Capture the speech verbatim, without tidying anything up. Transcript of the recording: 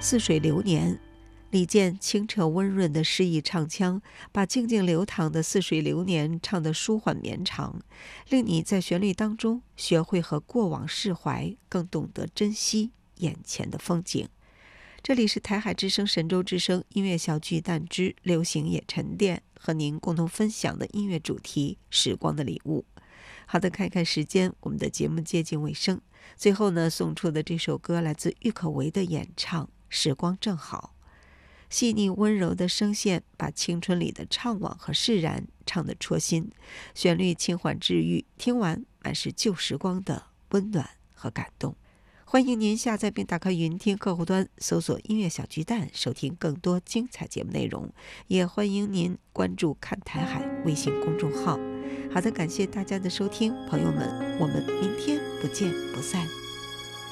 似水流年。李健清澈温润的诗意唱腔，把静静流淌的似水流年唱得舒缓绵长，令你在旋律当中学会和过往释怀，更懂得珍惜眼前的风景。这里是台海之声神州之声音乐小巨蛋之流行也沉淀，和您共同分享的音乐主题时光的礼物。好的，看看时间，我们的节目接近尾声，最后呢，送出的这首歌来自郁可唯的演唱《时光正好》。细腻温柔的声线把青春里的怅惘和释然唱得戳心，旋律轻缓治愈，听完满是旧时光的温暖和感动。欢迎您下载并打开云听客户端，搜索音乐小巨蛋，收听更多精彩节目内容。也欢迎您关注看台海微信公众号。好的，感谢大家的收听，朋友们，我们明天不见不散。